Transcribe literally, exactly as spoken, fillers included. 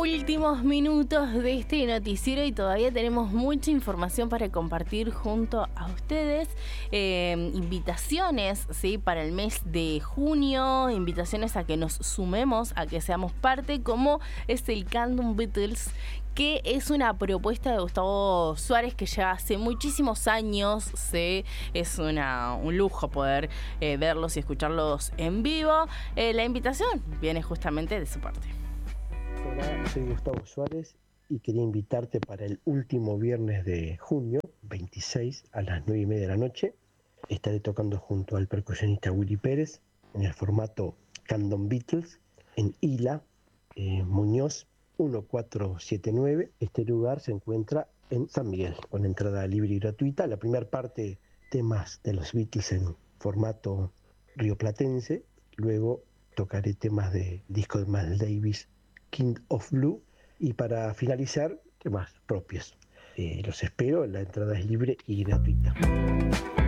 últimos minutos de este noticiero y todavía tenemos mucha información para compartir junto a ustedes. Eh, invitaciones, ¿sí?, para el mes de junio, invitaciones a que nos sumemos, a que seamos parte, como es el Candom Beatles, que es una propuesta de Gustavo Suárez que ya hace muchísimos años, ¿sí? Es una, un lujo poder eh, verlos y escucharlos en vivo. Eh, la invitación viene justamente de su parte. Hola, soy Gustavo Suárez y quería invitarte para el último viernes de junio, veintiséis, a las nueve y media de la noche. Estaré tocando junto al percusionista Willy Pérez en el formato Candom Beatles en Ila, eh, Muñoz mil cuatrocientos setenta y nueve. Este lugar se encuentra en San Miguel, con entrada libre y gratuita. La primera parte, temas de los Beatles en formato rioplatense. Luego tocaré temas del disco de Miles Davis, King of Blue, y para finalizar, temas propios. Eh, los espero, la entrada es libre y gratuita.